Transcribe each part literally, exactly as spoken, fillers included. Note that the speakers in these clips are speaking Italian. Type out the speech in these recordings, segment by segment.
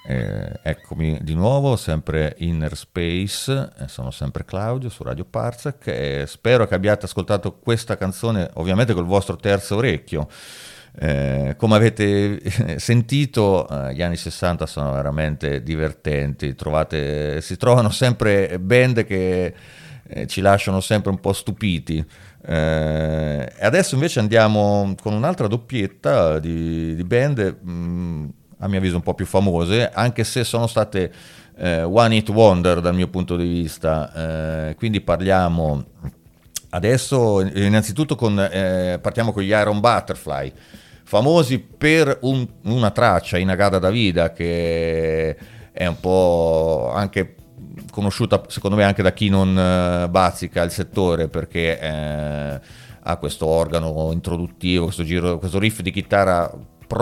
Eh, eccomi di nuovo, sempre Inner Space, eh, sono sempre Claudio su Radio Parsec e spero che abbiate ascoltato questa canzone ovviamente col vostro terzo orecchio. Eh, come avete sentito, eh, gli anni sessanta sono veramente divertenti, trovate, si trovano sempre band che eh, ci lasciano sempre un po' stupiti. Eh, e adesso invece andiamo con un'altra doppietta di, di band, mh, a mio avviso un po' più famose, anche se sono state eh, one hit wonder dal mio punto di vista. Eh, quindi parliamo adesso innanzitutto con, eh, partiamo con gli Iron Butterfly, famosi per un- una traccia, Inagada da Vida, che è un po' anche conosciuta secondo me anche da chi non eh, bazzica il settore, perché eh, ha questo organo introduttivo, questo giro, questo riff di chitarra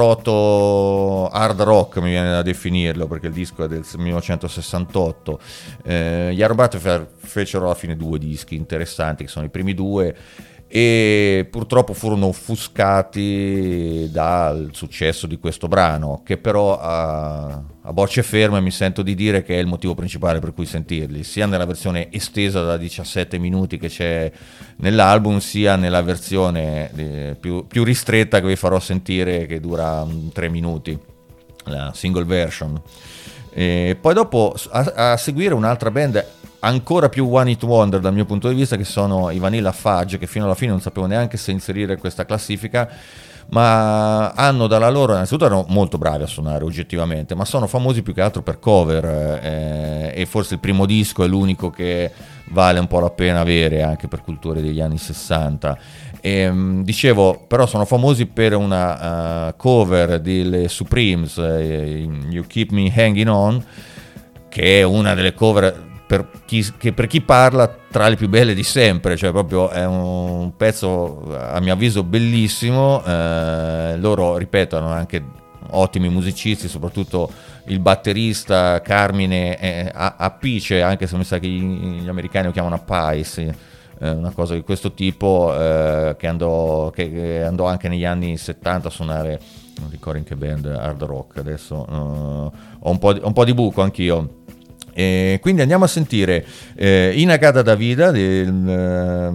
proto hard rock, mi viene da definirlo, perché il disco è del millenovecentosessantotto. Eh, gli Iron Butterfly fecero alla fine due dischi interessanti, che sono i primi due, e purtroppo furono offuscati dal successo di questo brano, che però a, a bocce ferme mi sento di dire che è il motivo principale per cui sentirli, sia nella versione estesa da diciassette minuti che c'è nell'album, sia nella versione eh, più, più ristretta che vi farò sentire, che dura tre minuti, la single version. E poi dopo a, a seguire un'altra band ancora più one hit wonder dal mio punto di vista, che sono i Vanilla Fudge, che fino alla fine non sapevo neanche se inserire questa classifica, ma hanno dalla loro, innanzitutto erano molto bravi a suonare oggettivamente, ma sono famosi più che altro per cover, eh, e forse il primo disco è l'unico che vale un po' la pena avere anche per culture degli anni sessanta. E, dicevo, però sono famosi per una uh, cover delle Supremes, eh, You Keep Me Hanging On, che è una delle cover per chi, che per chi parla tra le più belle di sempre, cioè proprio è un pezzo a mio avviso bellissimo. Eh, loro, ripeto, hanno anche ottimi musicisti, soprattutto il batterista Carmine eh, Appice, anche se mi sa che gli, gli americani lo chiamano Appice, sì, eh, una cosa di questo tipo, eh, che, andò, che, che andò anche negli anni settanta a suonare, non ricordo in che band, hard rock, adesso uh, ho, un po di, ho un po' di buco anch'io. E quindi andiamo a sentire eh, Inagada da Vida del eh,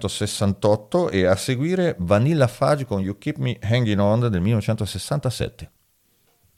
millenovecentosessantotto e a seguire Vanilla Fudge con You Keep Me Hanging On del millenovecentosessantasette.